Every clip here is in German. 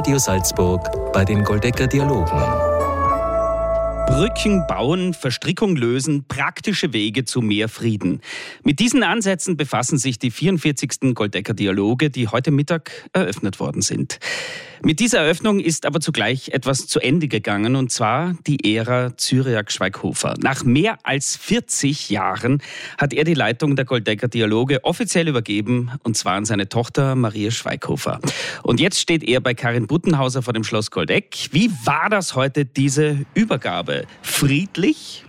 Radio Salzburg bei den Goldecker Dialogen. Brücken bauen, Verstrickung lösen, praktische Wege zu mehr Frieden. Mit diesen Ansätzen befassen sich die 44. Goldecker Dialoge, die heute Mittag eröffnet worden sind. Mit dieser Eröffnung ist aber zugleich etwas zu Ende gegangen, und zwar die Ära Cyriaque-Schweighofer. Nach mehr als 40 Jahren hat er die Leitung der Goldecker Dialoge offiziell übergeben, und zwar an seine Tochter Maria Schweighofer. Und jetzt steht er bei Karin Buttenhauser vor dem Schloss Goldeck. Wie war das heute, diese Übergabe? Friedlich?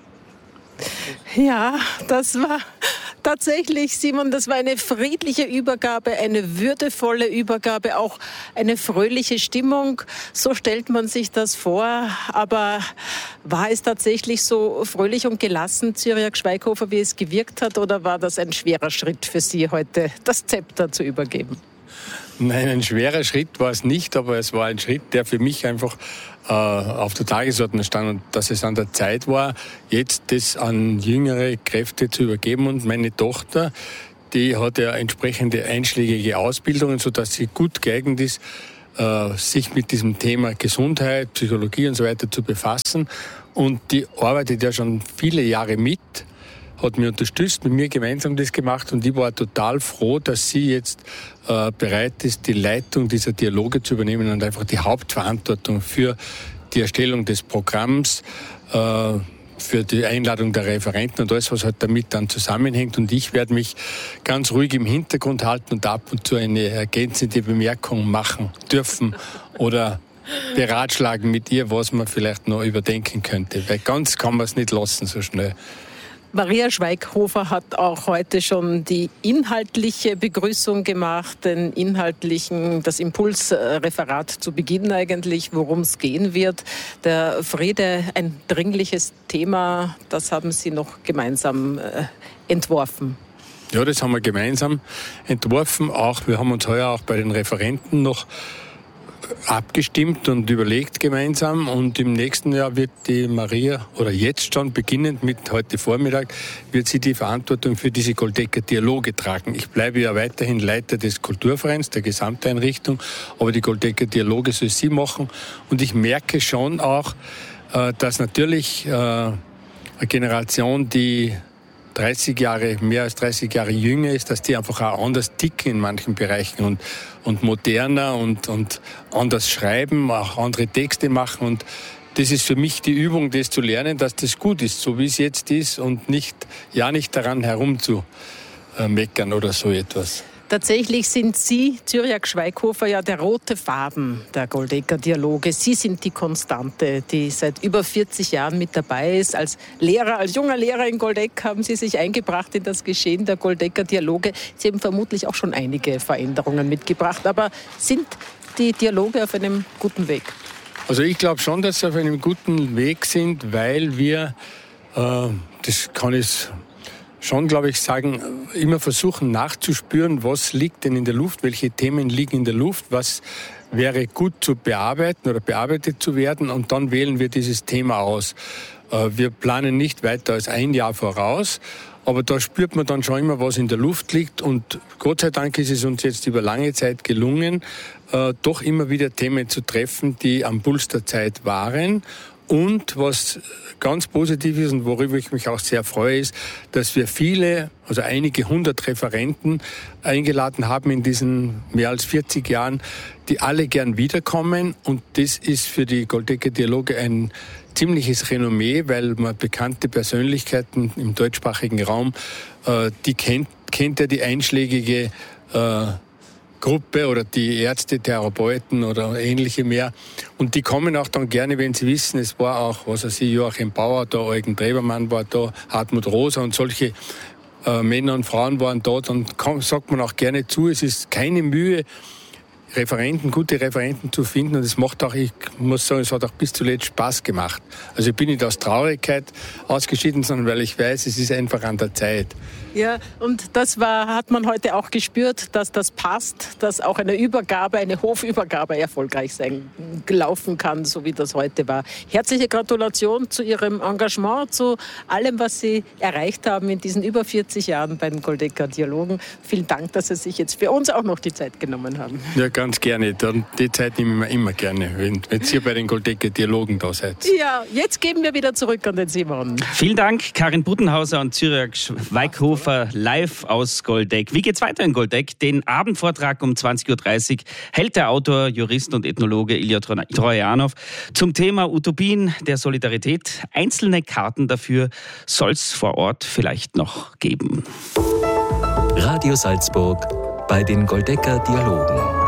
Ja, das war tatsächlich, Simon, das war eine friedliche Übergabe, eine würdevolle Übergabe, auch eine fröhliche Stimmung. So stellt man sich das vor. Aber war es tatsächlich so fröhlich und gelassen, Cyriaque-Schweighofer, wie es gewirkt hat, oder war das ein schwerer Schritt für Sie, heute das Zepter zu übergeben? Nein, ein schwerer Schritt war es nicht, aber es war ein Schritt, der für mich einfach auf der Tagesordnung stand, und dass es an der Zeit war, jetzt das an jüngere Kräfte zu übergeben. Und meine Tochter, die hat ja entsprechende einschlägige Ausbildungen, sodass sie gut geeignet ist, sich mit diesem Thema Gesundheit, Psychologie und so weiter zu befassen. Und die arbeitet ja schon viele Jahre mit, hat mich unterstützt, mit mir gemeinsam das gemacht, und ich war total froh, dass sie jetzt bereit ist, die Leitung dieser Dialoge zu übernehmen und einfach die Hauptverantwortung für die Erstellung des Programms, für die Einladung der Referenten und alles, was halt damit dann zusammenhängt. Und ich werde mich ganz ruhig im Hintergrund halten und ab und zu eine ergänzende Bemerkung machen dürfen oder beratschlagen mit ihr, was man vielleicht noch überdenken könnte. Weil ganz kann man es nicht lassen so schnell. Maria Schweighofer hat auch heute schon die inhaltliche Begrüßung gemacht, das Impulsreferat zu Beginn eigentlich, worum es gehen wird. Der Friede, ein dringliches Thema, das haben Sie noch gemeinsam entworfen. Ja, das haben wir gemeinsam entworfen. Wir haben uns heuer auch bei den Referenten noch abgestimmt und überlegt gemeinsam, und im nächsten Jahr wird die Maria, oder jetzt schon beginnend mit heute Vormittag, wird sie die Verantwortung für diese Goldecker Dialoge tragen. Ich bleibe ja weiterhin Leiter des Kulturvereins, der Gesamteinrichtung, aber die Goldecker Dialoge soll sie machen, und ich merke schon auch, dass natürlich eine Generation, die mehr als 30 Jahre jünger ist, dass die einfach auch anders ticken in manchen Bereichen und moderner und anders schreiben, auch andere Texte machen. Und das ist für mich die Übung, das zu lernen, dass das gut ist, so wie es jetzt ist, und nicht daran herumzumeckern oder so etwas. Tatsächlich sind Sie, Cyriaque-Schweighofer, ja der rote Faden der Goldecker Dialoge. Sie sind die Konstante, die seit über 40 Jahren mit dabei ist. Als junger Lehrer in Goldeck haben Sie sich eingebracht in das Geschehen der Goldecker Dialoge. Sie haben vermutlich auch schon einige Veränderungen mitgebracht. Aber sind die Dialoge auf einem guten Weg? Also ich glaube schon, dass sie auf einem guten Weg sind, weil wir, das kann ich schon, glaube ich, sagen, immer versuchen nachzuspüren, was liegt denn in der Luft, welche Themen liegen in der Luft, was wäre gut zu bearbeiten oder bearbeitet zu werden, und dann wählen wir dieses Thema aus. Wir planen nicht weiter als ein Jahr voraus, aber da spürt man dann schon immer, was in der Luft liegt, und Gott sei Dank ist es uns jetzt über lange Zeit gelungen, doch immer wieder Themen zu treffen, die am Puls der Zeit waren. Und was ganz positiv ist und worüber ich mich auch sehr freue, ist, dass wir einige 100 Referenten eingeladen haben in diesen mehr als 40 Jahren, die alle gern wiederkommen. Und das ist für die Goldecker Dialoge ein ziemliches Renommee, weil man bekannte Persönlichkeiten im deutschsprachigen Raum, die kennt ja die einschlägige Gruppe oder die Ärzte, Therapeuten oder ähnliche mehr. Und die kommen auch dann gerne, wenn sie wissen, es war auch, Joachim Bauer da, Eugen Trebermann war da, Hartmut Rosa und solche Männer und Frauen waren da, dann sagt man auch gerne zu, es ist keine Mühe, gute Referenten zu finden, und es macht auch, ich muss sagen, es hat auch bis zuletzt Spaß gemacht. Also ich bin nicht aus Traurigkeit ausgeschieden, sondern weil ich weiß, es ist einfach an der Zeit. Ja, und hat man heute auch gespürt, dass das passt, dass auch eine Hofübergabe erfolgreich gelaufen kann, so wie das heute war. Herzliche Gratulation zu Ihrem Engagement, zu allem, was Sie erreicht haben in diesen über 40 Jahren bei den Goldecker Dialogen. Vielen Dank, dass Sie sich jetzt für uns auch noch die Zeit genommen haben. Ja, ganz gerne. Die Zeit nehme ich mir immer gerne, wenn ihr bei den Goldecker Dialogen da seid. Ja, jetzt geben wir wieder zurück an den Simon. Vielen Dank, Karin Butenhauser und Cyriax Weikhofer live aus Goldeck. Wie geht's weiter in Goldeck? Den Abendvortrag um 20.30 Uhr hält der Autor, Jurist und Ethnologe Ilja Trojanow zum Thema Utopien der Solidarität. Einzelne Karten dafür soll es vor Ort vielleicht noch geben. Radio Salzburg bei den Goldecker Dialogen.